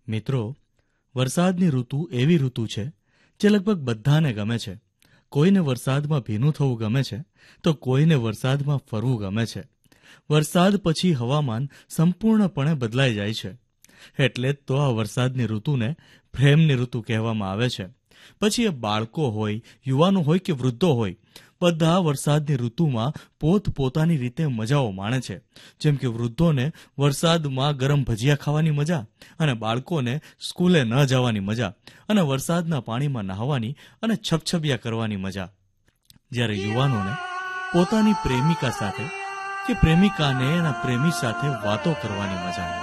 મિત્રો, વરસાદની ઋતુ એવી ઋતુ છે જે લગભગ બધાને ગમે છે. કોઈને વરસાદમાં ભીનું થવું ગમે છે, તો કોઈને વરસાદમાં ફરવું ગમે છે. વરસાદ પછી હવામાન સંપૂર્ણપણે બદલાઈ જાય છે. એટલે જ તો આ વરસાદની ઋતુને પ્રેમની ઋતુ કહેવામાં આવે છે. પછી એ બાળકો હોય, યુવાનો હોય કે વૃદ્ધો હોય, બધા વરસાદની ઋતુમાં પોતપોતાની રીતે મજાઓ માણે છે. જેમ કે વૃદ્ધોને વરસાદમાં ગરમ ભજીયા ખાવાની મજા, અને બાળકોને સ્કૂલે ન જવાની મજા, અને વરસાદના પાણીમાં નહાવાની અને છબછબિયા કરવાની મજા. જ્યારે યુવાનોને પોતાની પ્રેમિકા સાથે કે પ્રેમિકાને એના પ્રેમી સાથે વાતો કરવાની મજા.